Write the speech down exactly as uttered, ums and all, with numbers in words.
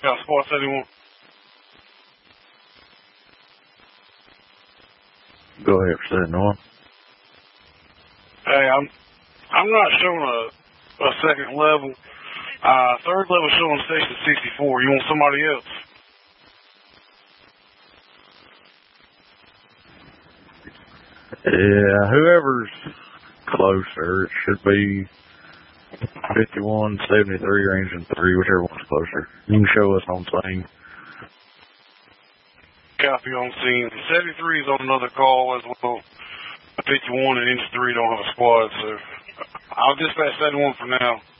Yeah, Squad seventy-one. Go ahead for seventy-one. Hey, I'm I'm not showing a, a second level. Uh, third level showing station sixty-four. You want somebody else? Yeah, whoever's closer, it should be fifty-one, seventy-three, range and three, whichever one's closer. You can show us on scene. Copy on scene. seventy-three is on another call as well. fifty-one and Inch three don't have a squad, so I'll dispatch seventy-one for now.